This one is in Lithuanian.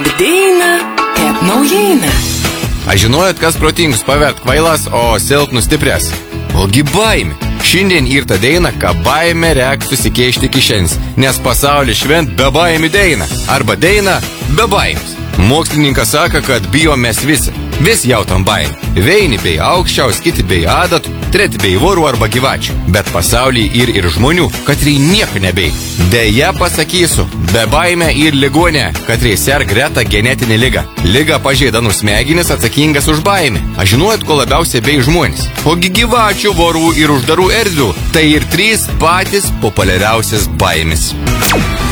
Kab daina, kab naujiena. Ar žinojot, kas protingus pavert kvailas, o silpnus stiprias? Ogi baimė. Šiandien ir ta daina, ką baimė reiks susikeišti kišens, nes pasaulis švent be baimių daina, arba daina be baimės. Mokslininkas sako, kad bijom mes visi. Vis jautam baimę. Vieni bei aukščiaus, kiti bei adatų, treti bei vorų arba gyvačių. Bet pasaulyje ir žmonių, katrai nieko nebei. Deja pasakysiu, be baimė ir ligonė, katrai serga greta genetinė liga. Liga pažeidanų smegenis atsakingas už baimę. Aš žinojot, ko labiausiai bei žmonės. Ogi gyvačių, vorų ir uždarų erdvių. Tai ir 3 patys populiariausias baimės.